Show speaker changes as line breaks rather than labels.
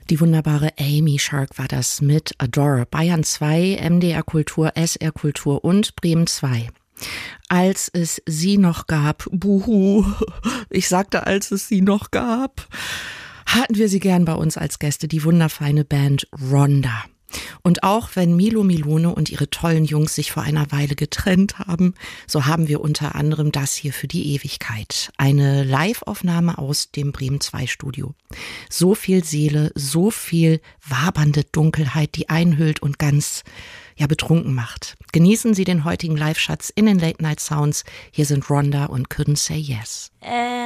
Die wunderbare Amy Shark war das mit Adore. Bayern 2, MDR Kultur, SR Kultur und Bremen 2. Als es sie noch gab, buhu, ich sagte, als es sie noch gab, hatten wir sie gern bei uns als Gäste, die wunderfeine Band Rhonda. Und auch wenn Milo Milone und ihre tollen Jungs sich vor einer Weile getrennt haben, so haben wir unter anderem das hier für die Ewigkeit. Eine Live-Aufnahme aus dem Bremen 2 Studio. So viel Seele, so viel wabernde Dunkelheit, die einhüllt und ganz, betrunken macht. Genießen Sie den heutigen Live-Schatz in den Late Night Sounds. Hier sind Rhonda und Couldn't Say Yes.